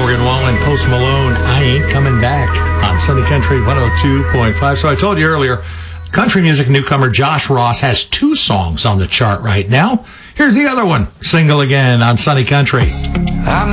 Morgan Wallen, Post Malone, I Ain't Coming Back on Sunny Country 102.5. So I told you earlier, country music newcomer Josh Ross has 2 songs on the chart right now. Here's the other one, Single Again on Sunny Country.